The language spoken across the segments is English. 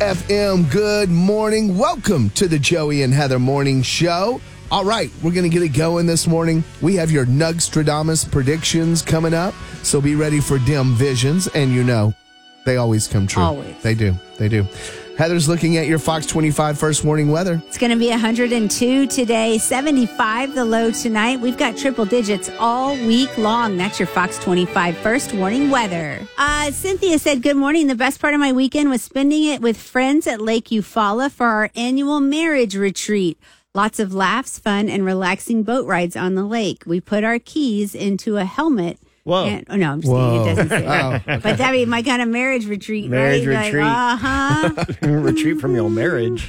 FM. Good morning. Welcome to the Joey and Heather Morning Show. All right, we're going to get it going this morning. We have your Nugstradamus predictions coming up, so be ready for dim visions. And you know, they always come true. Always. They do. Heather's looking at your Fox 25 first morning weather. It's going to be 102 today, 75 the low tonight. We've got triple digits all week long. That's your Fox 25 first warning weather. Cynthia said, good morning. The best part of my weekend was spending it with friends at Lake Eufaula for our annual marriage retreat. Lots of laughs, fun, and relaxing boat rides on the lake. We put our keys into a helmet. Whoa. No, I'm just kidding. It doesn't say that. Oh, But that'd be my kind of marriage retreat, Marriage right? retreat. Like, Retreat from your marriage.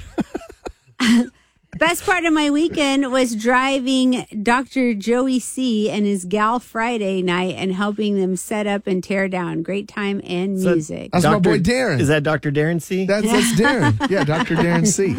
Best part of my weekend was driving Dr. Joey C. and his gal Friday night and helping them set up and tear down. Great time and music. That's my boy Darren. Is that Dr. Darren C? That's Darren. Yeah, Dr. Darren C.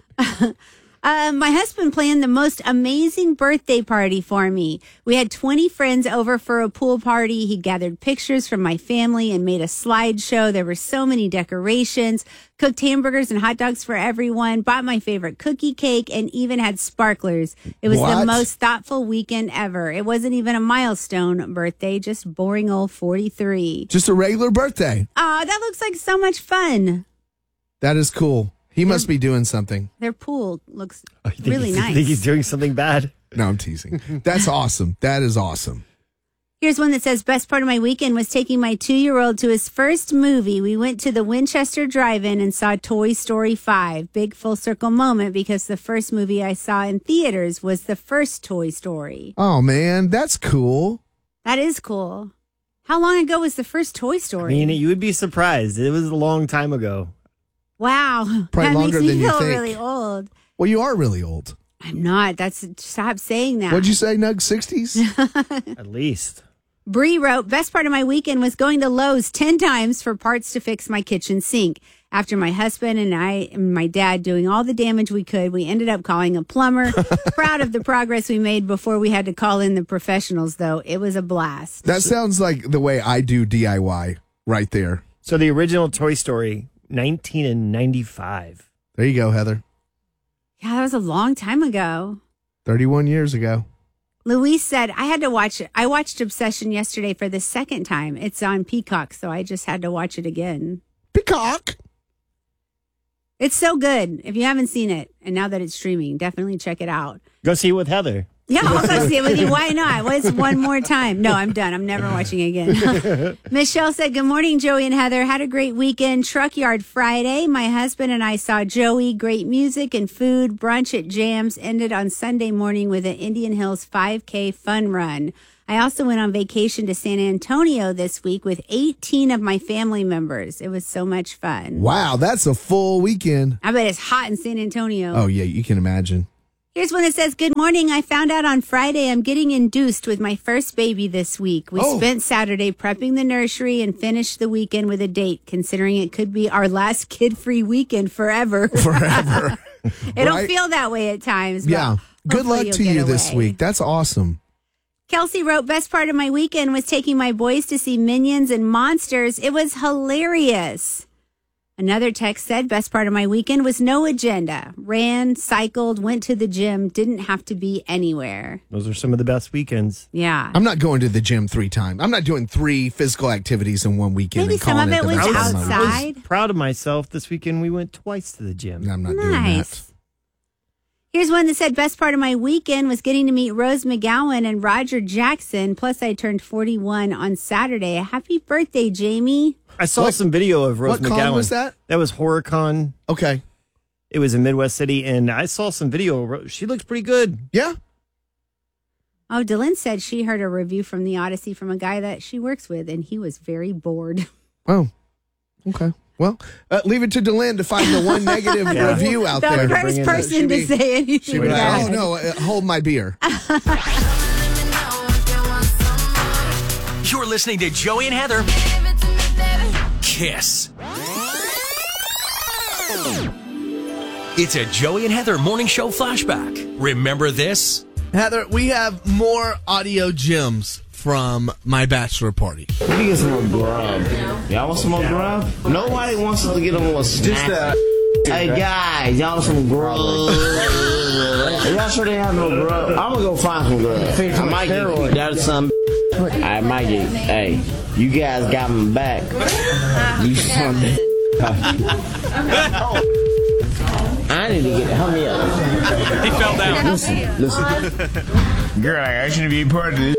My husband planned the most amazing birthday party for me. We had 20 friends over for a pool party. He gathered pictures from my family and made a slideshow. There were so many decorations, cooked hamburgers and hot dogs for everyone, bought my favorite cookie cake, and even had sparklers. It was the most thoughtful weekend ever. It wasn't even a milestone birthday, just boring old 43. Just a regular birthday. Oh, that looks like so much fun. That is cool. He must be doing something. Their pool looks really nice. I think he's doing something bad. No, I'm teasing. That's awesome. That is awesome. Here's one that says, best part of my weekend was taking my 2-year-old to his first movie. We went to the Winchester Drive-In and saw Toy Story 5. Big full circle moment because the first movie I saw in theaters was the first Toy Story. Oh, man, that's cool. That is cool. How long ago was the first Toy Story? I mean, you would be surprised. It was a long time ago. Wow. Probably that longer makes me than you feel think. really old. Well, you are really old. I'm not. Stop saying that. What'd you say, Nug? 60s? At least. Bree wrote, best part of my weekend was going to Lowe's 10 times for parts to fix my kitchen sink. After my husband and I and my dad doing all the damage we could, we ended up calling a plumber. Proud of the progress we made before we had to call in the professionals, though. It was a blast. That sounds like the way I do DIY right there. So the original Toy Story, 1995. There you go, Heather. Yeah, that was a long time ago. 31 years ago. Louise said, I had to watch it. I watched Obsession yesterday for the second time. It's on Peacock, so I just had to watch it again. Peacock. It's so good. If you haven't seen it, and now that it's streaming, definitely check it out. Go see it with Heather. Yeah, I'll go see it with you. Why not? What's one more time? No, I'm done. I'm never watching again. Michelle said, good morning, Joey and Heather. Had a great weekend. Truck Yard Friday. My husband and I saw Joey. Great music and food. Brunch at Jams. Ended on Sunday morning with an Indian Hills 5K fun run. I also went on vacation to San Antonio this week with 18 of my family members. It was so much fun. Wow, that's a full weekend. I bet it's hot in San Antonio. Oh, yeah, you can imagine. Here's one that says, good morning. I found out on Friday I'm getting induced with my first baby this week. We spent Saturday prepping the nursery and finished the weekend with a date, considering it could be our last kid-free weekend forever. Forever. It'll feel that way at times. But Yeah. Good luck to you this week. That's awesome. Kelsey wrote, best part of my weekend was taking my boys to see Minions and Monsters. It was hilarious. Another text said, best part of my weekend was no agenda. Ran, cycled, went to the gym, didn't have to be anywhere. Those are some of the best weekends. Yeah. I'm not going to the gym 3 times. I'm not doing 3 physical activities in one weekend. Maybe and calling some of it the was best part of my week. outside. I was proud of myself. This weekend we went twice to the gym. I'm not doing that. Nice. Here's one that said, best part of my weekend was getting to meet Rose McGowan and Roger Jackson. Plus, I turned 41 on Saturday. Happy birthday, Jamie. I saw some video of Rose What McGowan. con was that? That was HorrorCon. Okay. It was in Midwest City, and I saw some video. She looked pretty good. Yeah. Oh, Dylan said she heard a review from the Odyssey from a guy that she works with, and he was very bored. Oh, okay. Well, leave it to Delenn to find the one negative review out there. The first person to say anything Like, bad. oh, no, hold my beer. You're listening to Joey and Heather. Kiss. It's a Joey and Heather morning show flashback. Remember this? Heather, we have more audio gems from my bachelor party. Let me get some more grub. Y'all want some more grub? Nobody wants us to get a little snack. Hey guys, y'all want some grub? Y'all sure they have no grub? I'm gonna go find some grub. I might get that some. I might get. Hey, you guys got my back. You some. I need to get. Help me up. He fell down. Listen. Girl, I shouldn't be part of this.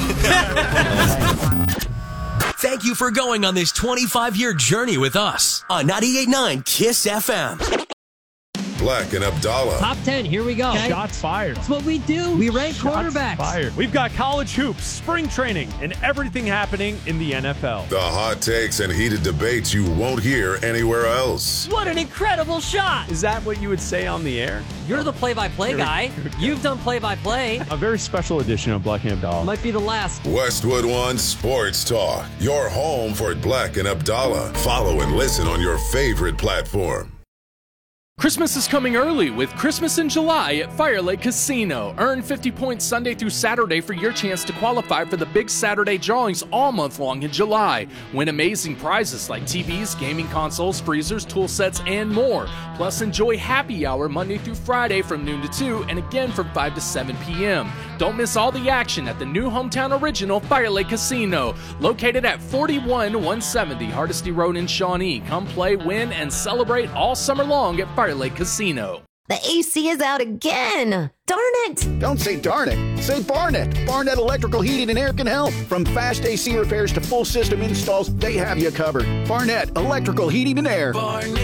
Thank you for going on this 25-year journey with us on 98.9 KISS FM. Black and Abdallah. Top 10, here we go. Okay. Shots fired. That's what we do. We rank quarterbacks. Fired. We've got college hoops, spring training, and everything happening in the NFL. The hot takes and heated debates you won't hear anywhere else. What an incredible shot. Is that what you would say on the air? You're the play-by-play guy. You've done play-by-play. A very special edition of Black and Abdallah. Might be the last. Westwood One Sports Talk. Your home for Black and Abdallah. Follow and listen on your favorite platform. Christmas is coming early with Christmas in July at Fire Lake Casino. Earn 50 points Sunday through Saturday for your chance to qualify for the big Saturday drawings all month long in July. Win amazing prizes like TVs, gaming consoles, freezers, tool sets, and more. Plus, enjoy happy hour Monday through Friday from noon to 2 and again from 5 to 7 p.m. Don't miss all the action at the new hometown original Fire Lake Casino, located at 41170 Hardesty Road in Shawnee. Come play, win, and celebrate all summer long at Fire Lake Casino. The AC is out again. Darn it. Don't say darn it. Say Barnett. Barnett Electrical Heating and Air can help. From fast AC repairs to full system installs, they have you covered. Barnett Electrical Heating and Air.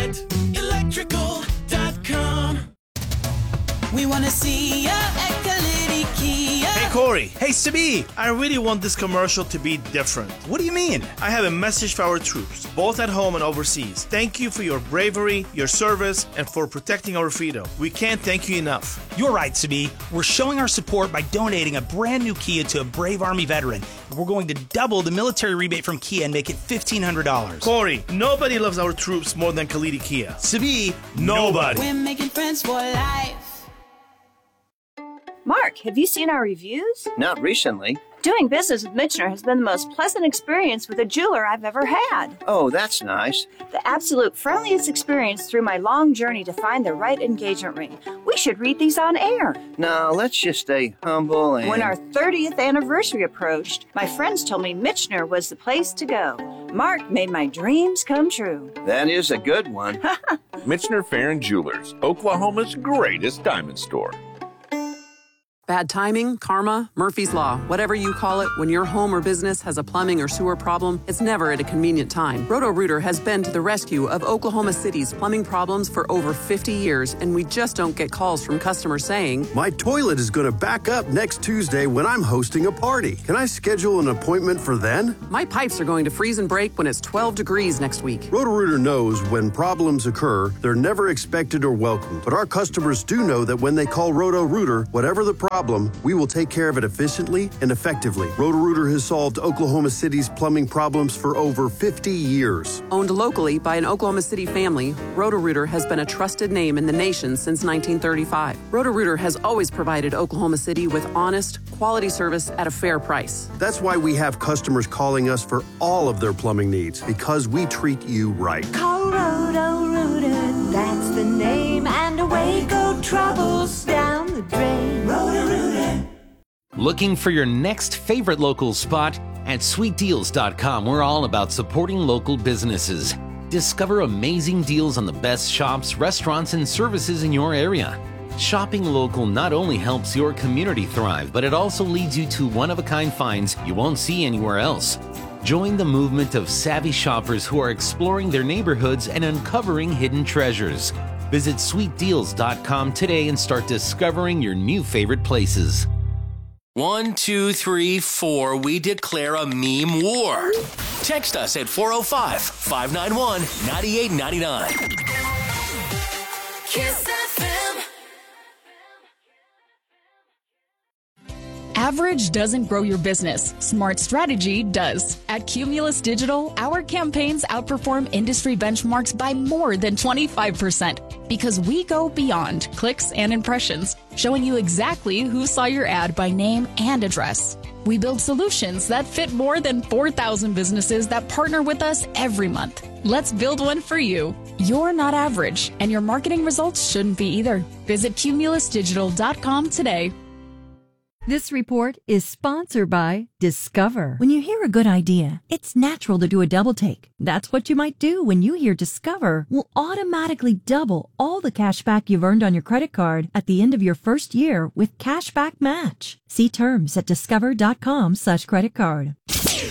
BarnettElectrical.com. We want to see ya at Kalidi Kia. Hey, Corey. Hey, Sabi. I really want this commercial to be different. What do you mean? I have a message for our troops, both at home and overseas. Thank you for your bravery, your service, and for protecting our freedom. We can't thank you enough. You're right, Sabi. We're showing our support by donating a brand new Kia to a brave Army veteran. We're going to double the military rebate from Kia and make it $1,500. Corey, nobody loves our troops more than Kalidi Kia. Sabi, nobody. We're making friends for life. Mark, have you seen our reviews? Not recently. Doing business with Michener has been the most pleasant experience with a jeweler I've ever had. Oh, that's nice. The absolute friendliest experience through my long journey to find the right engagement ring. We should read these on air. No, let's just stay humble and... When our 30th anniversary approached, my friends told me Michener was the place to go. Mark made my dreams come true. That is a good one. Michener Fair & Jewelers, Oklahoma's greatest diamond store. Bad timing, karma, Murphy's Law, whatever you call it, when your home or business has a plumbing or sewer problem, it's never at a convenient time. Roto-Rooter has been to the rescue of Oklahoma City's plumbing problems for over 50 years, and we just don't get calls from customers saying, "My toilet is going to back up next Tuesday when I'm hosting a party. Can I schedule an appointment for then?" "My pipes are going to freeze and break when it's 12 degrees next week." Roto-Rooter knows when problems occur, they're never expected or welcome. But our customers do know that when they call Roto-Rooter, whatever the problem, we will take care of it efficiently and effectively. Roto-Rooter has solved Oklahoma City's plumbing problems for over 50 years. Owned locally by an Oklahoma City family, Roto-Rooter has been a trusted name in the nation since 1935. Roto-Rooter has always provided Oklahoma City with honest, quality service at a fair price. That's why we have customers calling us for all of their plumbing needs, because we treat you right. Call Roto-Rooter, that's the name, and away go troubles down the drain. Roto-Rooter. Looking for your next favorite local spot? At sweetdeals.com, we're all about supporting local businesses. Discover amazing deals on the best shops, restaurants, and services in your area. Shopping local not only helps your community thrive, but it also leads you to one-of-a-kind finds you won't see anywhere else. Join the movement of savvy shoppers who are exploring their neighborhoods and uncovering hidden treasures. Visit sweetdeals.com today and start discovering your new favorite places. 1, 2, 3, 4, we declare a meme war. Text us at 405-591-9899. Kiss FM. Average doesn't grow your business. Smart strategy does. At Cumulus Digital, our campaigns outperform industry benchmarks by more than 25% because we go beyond clicks and impressions, showing you exactly who saw your ad by name and address. We build solutions that fit more than 4,000 businesses that partner with us every month. Let's build one for you. You're not average, and your marketing results shouldn't be either. Visit cumulusdigital.com today. This report is sponsored by Discover. When you hear a good idea, it's natural to do a double take. That's what you might do when you hear Discover will automatically double all the cash back you've earned on your credit card at the end of your first year with Cashback Match. See terms at discover.com/credit card.